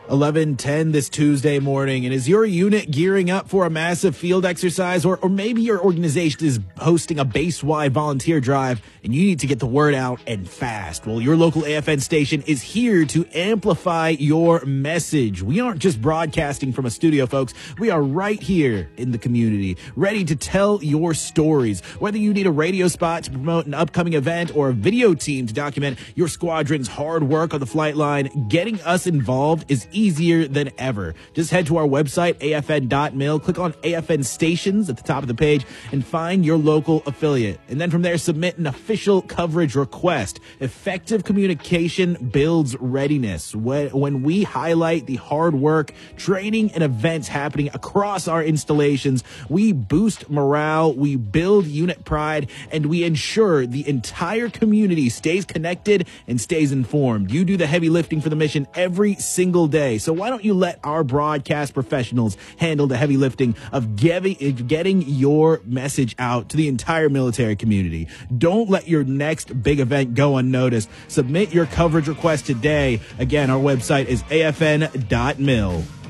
11:10 this Tuesday morning. And is your unit gearing up for a massive field exercise, or maybe your organization is hosting a base-wide volunteer drive and you need to get the word out and fast? Well, your local AFN station is here to amplify your message. We aren't just broadcasting from a studio, folks. We are right here in the community, ready to tell your stories. Whether you need a radio spot to promote an upcoming event or a video team to document your squadron's hard work on the flight line, getting us involved is easier than ever. Just head to our website, afn.mil, click on AFN stations at the top of the page, and find your local affiliate. And then from there, submit an official coverage request. Effective communication builds readiness. When we highlight the hard work, training, and events happening across our installations, we boost morale, we build unit pride, and we ensure the entire community stays connected and stays informed. You do the heavy lifting for the mission every single day. So why don't you let our broadcast professionals handle the heavy lifting of getting your message out to the entire military community? Don't let your next big event go unnoticed. Submit your coverage request today. Again, our website is afn.mil.